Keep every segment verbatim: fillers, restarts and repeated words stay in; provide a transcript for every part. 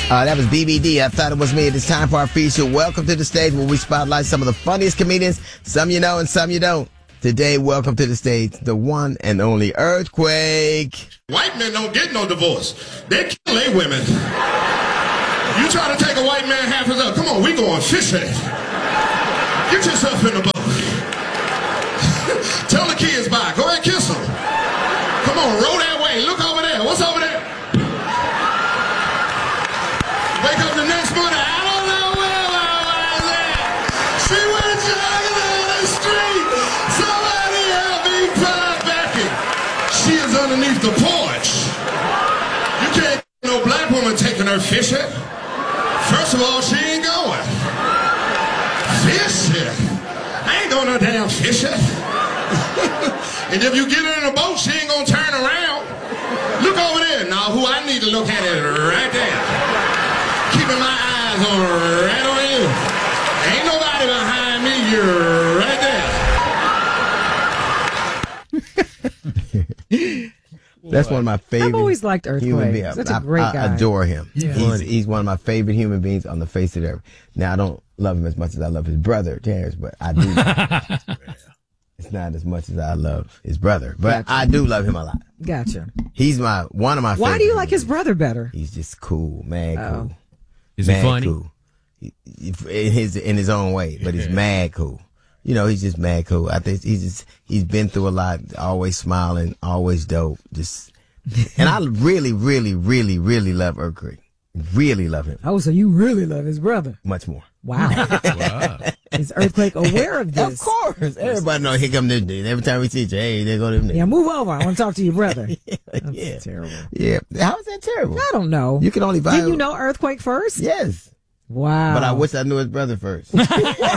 Uh, that was B B D. I thought it was me. It is time for our feature. Welcome to the stage where we spotlight some of the funniest comedians. Some you know and some you don't. Today, welcome to the stage, the one and only Earthquake. White men don't get no divorce. They kill their women. You try to take a white man half his up. Come on, we going fishing. Get yourself in the boat. Tell the kids bye. Go ahead and kiss them. Come on, roll that way. Look over there. What's over there? Wake up the next morning. I don't know where my wife is at. She went jogging down the street. Somebody help me find Becky. She is underneath the porch. You can't get no black woman taking her fishing. First of all, she ain't going. Fishing? I ain't going no damn fishing. And if you get her in a boat, she ain't gonna turn around. Look over there. Now, who I need to look at is right there. Keeping my eyes on right on you. Ain't nobody behind me. You're right there. That's one of my favorite. I've always liked Earthquake. Beings. Such a great I, guy. I adore him. Yeah. He's, he's one of my favorite human beings on the face of the earth. Now, I don't love him as much as I love his brother, Terrence, but I do. It's not as much as I love his brother, but Gotcha. I do love him a lot. Gotcha. He's my one of my. Why favorite do you like his humans. brother better? He's just cool, mad Oh. cool. Is he mad funny? Cool. He, he, in his in his own way, but he's mad cool. You know, he's just mad cool. I think he's just he's been through a lot. Always smiling, always dope. Just and I really, really, really, really love Earthquake. Really love him. Oh, so you really love his brother? Much more. Wow. Wow. Is Earthquake aware of this? Of course. Everybody know here come this dude. Every time we see each other, hey, there go them niggas. Yeah, move over. I want to talk to your brother. That's Yeah. terrible. Yeah. How is that terrible? I don't know. You can only buy. Did you know Earthquake first? Yes. Wow. But I wish I knew his brother first. Don't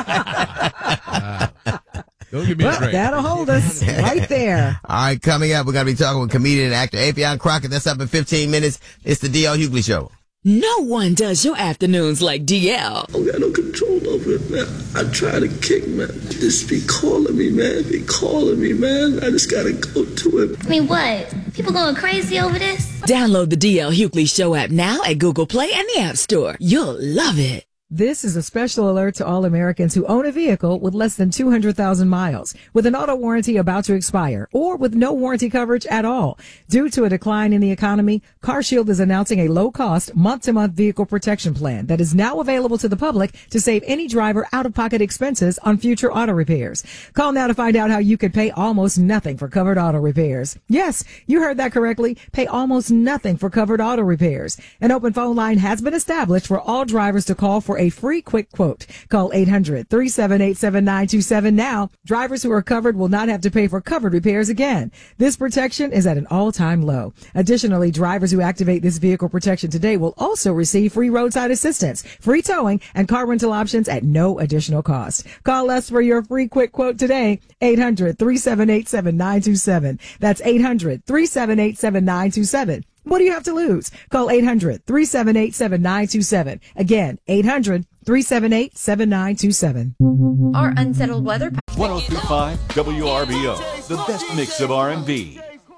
give me a Well, break. that'll hold us right there. All right, coming up, we're going to be talking with comedian and actor Afion Crockett. That's up in fifteen minutes. It's the D L Hughley Show. No one does your afternoons like D L. I don't got no control over it, man. I try to kick, man. Just be calling me, man. Be calling me, man. I just gotta go to it. I mean, what? People going crazy over this? Download the D L Hughley Show app now at Google Play and the App Store. You'll love it. This is a special alert to all Americans who own a vehicle with less than two hundred thousand miles, with an auto warranty about to expire, or with no warranty coverage at all. Due to a decline in the economy, CarShield is announcing a low-cost, month-to-month vehicle protection plan that is now available to the public to save any driver out-of-pocket expenses on future auto repairs. Call now to find out how you could pay almost nothing for covered auto repairs. Yes, you heard that correctly. Pay almost nothing for covered auto repairs. An open phone line has been established for all drivers to call for a free quick quote. Call eight hundred, three seven eight, seven nine two seven now. Drivers who are covered will not have to pay for covered repairs again. This protection is at an all-time low. Additionally, drivers who activate this vehicle protection today will also receive free roadside assistance, free towing, and car rental options at no additional cost. Call us for your free quick quote today. eight hundred, three seven eight, seven nine two seven. That's eight hundred, three seven eight, seven nine two seven. What do you have to lose? Call eight hundred, three seven eight, seven nine two seven. Again, eight hundred, three seven eight, seven nine two seven. Our unsettled weather. one oh three point five W R B O, the best mix of R and B.